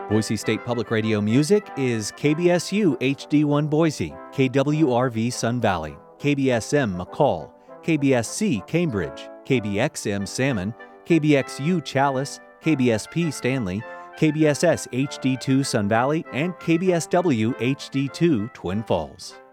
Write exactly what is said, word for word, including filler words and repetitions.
Boise State Public Radio music is K B S U H D one Boise, K W R V Sun Valley, K B S M McCall, K B S C Cambridge, K B X M Salmon, K B X U Challis, K B S P Stanley, K B S S H D two Sun Valley, and K B S W H D two Twin Falls.